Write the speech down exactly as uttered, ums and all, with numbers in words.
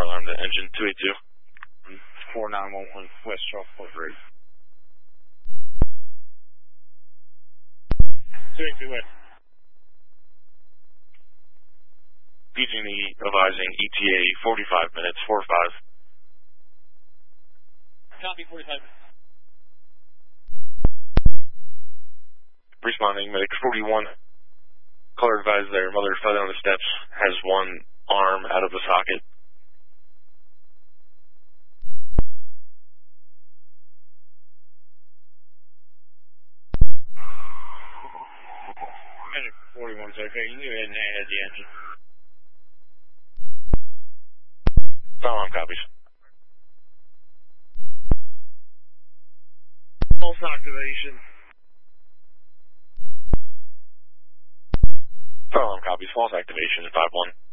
alarm to engine two eighty-two. four nine one one West Charles Point three. two eighty-two West. P G and E advising E T A forty-five minutes, four five. Copy, forty-five. Responding, medic forty-one. Caller advised their mother fell down the steps, has one arm out of the socket. Medic forty-one is okay. You can go ahead and add the engine. Fire alarm copies. Pulse activation. Fire alarm copies. False activation, five one.